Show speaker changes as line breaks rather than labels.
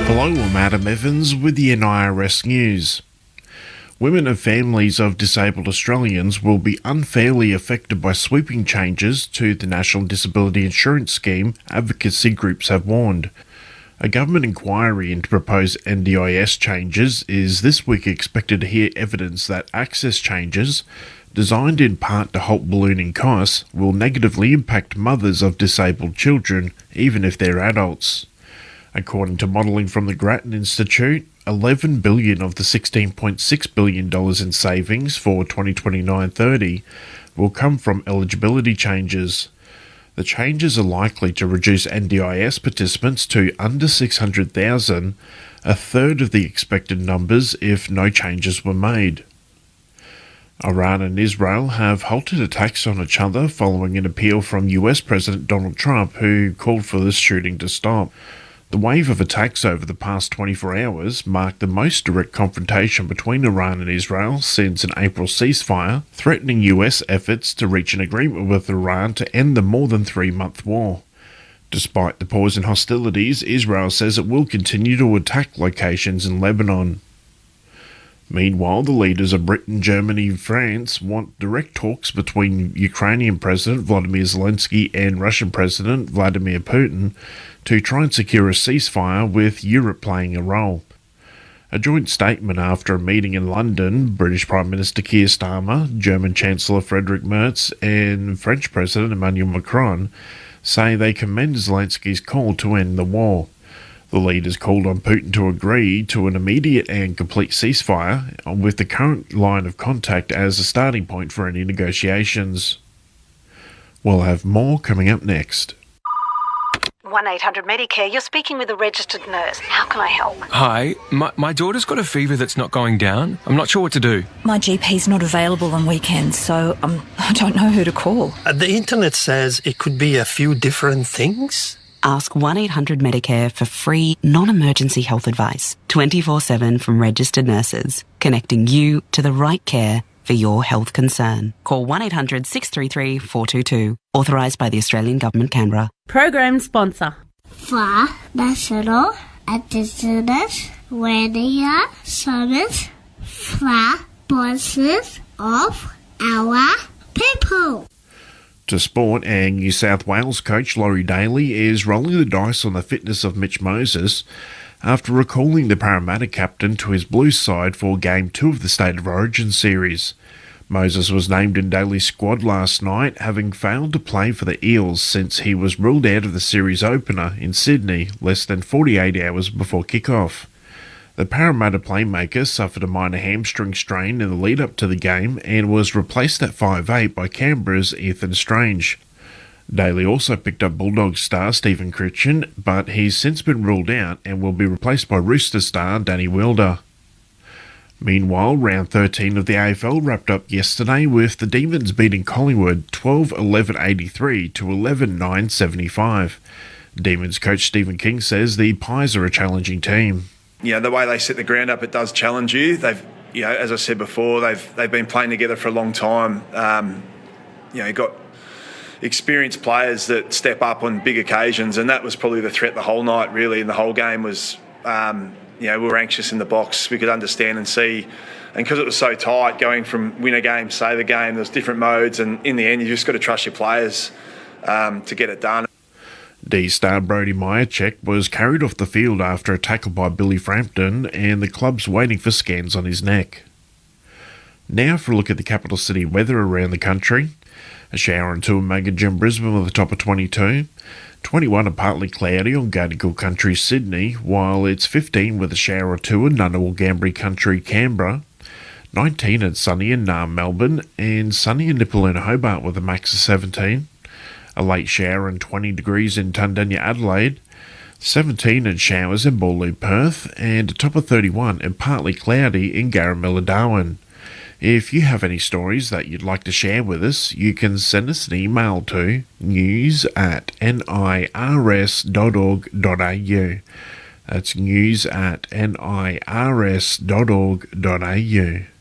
Hello, I'm Adam Evans with the NIRS News. Women and families of disabled Australians will be unfairly affected by sweeping changes to the National Disability Insurance Scheme, advocacy groups have warned. A government inquiry into proposed NDIS changes is this week expected to hear evidence that access changes, designed in part to halt ballooning costs, will negatively impact mothers of disabled children, even if they're adults. According to modelling from the Grattan Institute, $11 billion of the $16.6 billion in savings for 2029-30 will come from eligibility changes. The changes are likely to reduce NDIS participants to under 600,000, a third of the expected numbers if no changes were made. Iran and Israel have halted attacks on each other following an appeal from US President Donald Trump, who called for this shooting to stop. The wave of attacks over the past 24 hours marked the most direct confrontation between Iran and Israel since an April ceasefire, threatening US efforts to reach an agreement with Iran to end the more than 3-month war. Despite the pause in hostilities, Israel says it will continue to attack locations in Lebanon. Meanwhile, the leaders of Britain, Germany and France want direct talks between Ukrainian President Volodymyr Zelensky and Russian President Vladimir Putin to try and secure a ceasefire, with Europe playing a role. A joint statement after a meeting in London, British Prime Minister Keir Starmer, German Chancellor Friedrich Merz and French President Emmanuel Macron say they commend Zelensky's call to end the war. The leaders called on Putin to agree to an immediate and complete ceasefire, with the current line of contact as a starting point for any negotiations. We'll have more coming up next.
1-800-Medicare, you're speaking with a registered nurse. How can I help?
Hi, my daughter's got a fever that's not going down. I'm not sure what to do.
My GP's not available on weekends, so I don't know who to call.
The internet says it could be a few different things.
Ask 1-800-Medicare for free, non-emergency health advice, 24/7 from registered nurses, connecting you to the right care for your health concern. Call 1-800-633-422. Authorised by the Australian Government, Canberra.
Program sponsor.
For National Indigenous Radio Service for voices of our people.
To sport, and New South Wales coach Laurie Daly is rolling the dice on the fitness of Mitch Moses after recalling the Parramatta captain to his Blues side for Game 2 of the State of Origin series. Moses was named in Daly's squad last night, having failed to play for the Eels since he was ruled out of the series opener in Sydney less than 48 hours before kick-off. The Parramatta playmaker suffered a minor hamstring strain in the lead-up to the game and was replaced at 5'8" by Canberra's Ethan Strange. Daly also picked up Bulldogs star Stephen Critchin, but he's since been ruled out and will be replaced by Rooster star Danny Wilder. Meanwhile, round 13 of the AFL wrapped up yesterday with the Demons beating Collingwood 12-11-83 to 11-9-75. Demons coach Stephen King says the Pies are a challenging team.
You know, the way they set the ground up, it does challenge you. They've, you know, as I said before, they've been playing together for a long time. You've got experienced players that step up on big occasions, and that was probably the threat the whole night, really, and the whole game was, we were anxious in the box. We could understand and see, and because it was so tight, going from win a game, save a game, there's different modes, and in the end, you just got to trust your players to get it done.
D-star Brody Myercheck was carried off the field after a tackle by Billy Frampton, and the club's waiting for scans on his neck. Now for a look at the capital city weather around the country. A shower and 2 in Magadjin, Brisbane with a top of 22. 21 and partly cloudy on Gadigal Country, Sydney, while it's 15 with a shower or 2 in Ngunnawal Gambri Country, Canberra. 19 and sunny in Naarm, Melbourne, and sunny in Nipaluna, Hobart with a max of 17. A late shower and 20 degrees in Tundanya, Adelaide. 17 and showers in Boorloo, Perth, and a top of 31 and partly cloudy in Garamilla, Darwin. If you have any stories that you'd like to share with us, you can send us an email to news@nirs.org.au. That's news@nirs.org.au.